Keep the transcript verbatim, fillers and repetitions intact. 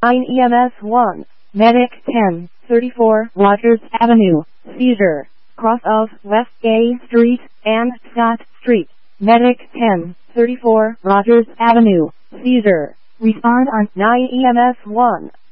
nine E M S one, Medic ten thirty-four Rogers Avenue, seizure, cross of West Gay Street and Scott Street. Medic ten thirty-four Rogers Avenue, seizure. Respond on nine E M S one.